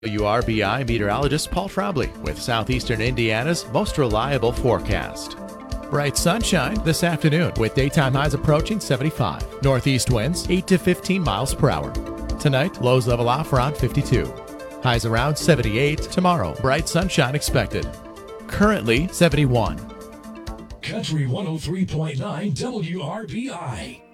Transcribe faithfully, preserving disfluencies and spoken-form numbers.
W R B I meteorologist Paul Trombley with Southeastern Indiana's most reliable forecast. Bright sunshine this afternoon with daytime highs approaching seventy-five. Northeast winds eight to fifteen miles per hour. Tonight, lows level off around fifty-two. Highs around seventy-eight. Tomorrow, bright sunshine expected. Currently seventy-one. Country one oh three point nine W R B I.